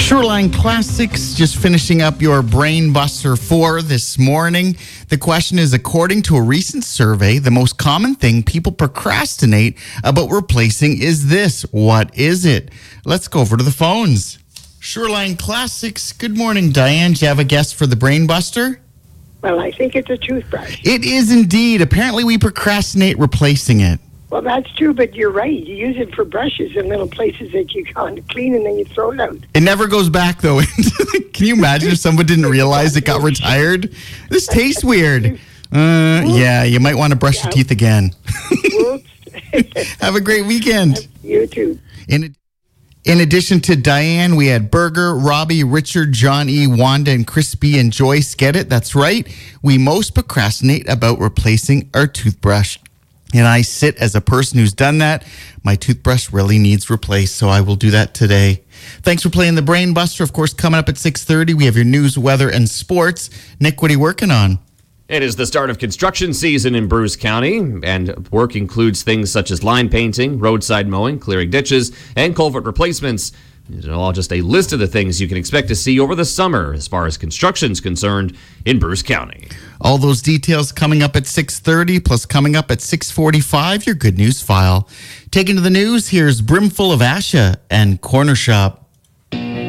Shoreline Classics, just finishing up your Brain Buster 4 this morning. The question is, according to a recent survey, the most common thing people procrastinate about replacing is this. What is it? Let's go over to the phones. Shoreline Classics, good morning, Diane. Do you have a guess for the Brain Buster? Well, I think it's a toothbrush. It is indeed. Apparently, we procrastinate replacing it. Well, that's true, but you're right. You use it for brushes in little places that you can't clean, and then you throw it out. It never goes back, though. Can you imagine if someone didn't realize it got retired? This tastes weird. Yeah, you might want to brush your teeth again. Have a great weekend. You too. In addition to Diane, we had Berger, Robbie, Richard, John E., Wanda, and Crispy and Joyce. Get it? That's right. We most procrastinate about replacing our toothbrush. And I sit as a person who's done that. My toothbrush really needs replaced, so I will do that today. Thanks for playing the Brain Buster. Of course, coming up at 6:30, we have your news, weather, and sports. Nick, what are you working on? It is the start of construction season in Bruce County, and work includes things such as line painting, roadside mowing, clearing ditches, and culvert replacements. These are all just a list of the things you can expect to see over the summer as far as construction is concerned in Bruce County. All those details coming up at 6:30, plus coming up at 6:45, your Good News File. Taking to the news, here's Brimful of Asha and Corner Shop.